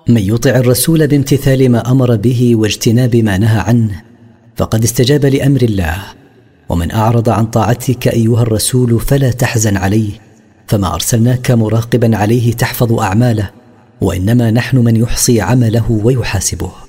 من يطع الرسول بامتثال ما أمر به واجتناب ما نهى عنه فقد استجاب لأمر الله. ومن أعرض عن طاعتك أيها الرسول فلا تحزن عليه، فما أرسلناك مراقبا عليه تحفظ أعماله، وإنما نحن من يحصي عمله ويحاسبه.